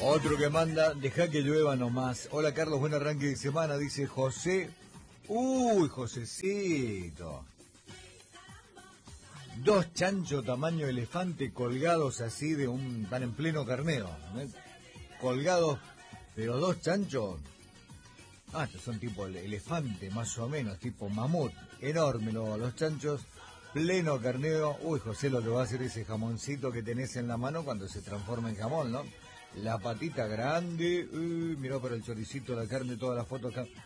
Otro que manda, deja que llueva nomás. Hola Carlos, buen arranque de semana, dice José. Uy, Josecito. 2 chanchos tamaño elefante colgados así de un... Van en pleno carneo, ¿eh? Colgados, pero 2 chanchos. Estos son tipo elefante, más o menos, tipo mamut. Enorme los chanchos, pleno carneo. Uy, José, lo que va a hacer ese jamoncito que tenés en la mano cuando se transforma en jamón, ¿no? La patita grande, mirá para el choricito, la carne, todas las fotos acá.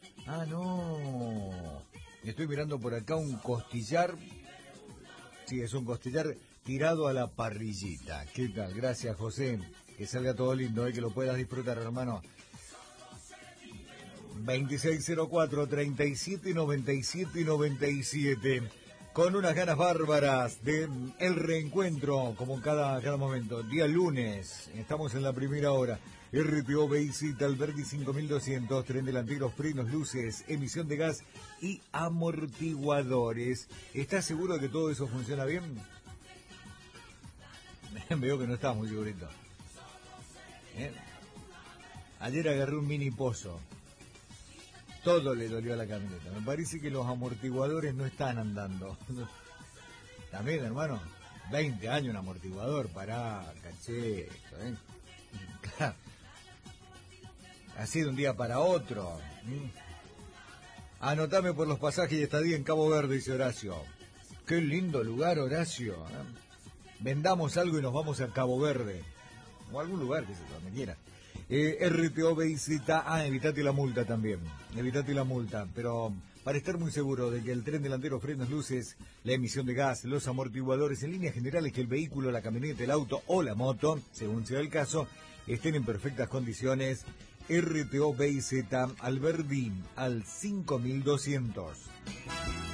No. Estoy mirando por acá un costillar. Sí, es un costillar tirado a la parrillita. ¿Qué tal? Gracias, José. Que salga todo lindo, que lo puedas disfrutar, hermano. 2604 37 97 97. Con unas ganas bárbaras de el reencuentro, como cada momento. Día lunes, estamos en la primera hora. RTO Visita Alberdi 5200, tren delantero, frenos, luces, emisión de gas y amortiguadores. ¿Estás seguro de que todo eso funciona bien? Veo que no estás muy segurito. Ayer agarré un mini pozo. Todo le dolió a la camioneta. Me parece que los amortiguadores no están andando. También, hermano, 20 años un amortiguador, pará, caché. Así de un día para otro. Anotame por los pasajes y estadía en Cabo Verde, dice Horacio. Qué lindo lugar, Horacio. Vendamos algo y nos vamos a Cabo Verde. O algún lugar que se donde quiera. RTO Visita, evitate la multa también, evitate la multa, pero para estar muy seguro de que el tren delantero, frenos, luces, la emisión de gas, los amortiguadores, en líneas generales que el vehículo, la camioneta, el auto o la moto, según sea el caso, estén en perfectas condiciones, RTO Visita Alberdi al 5200.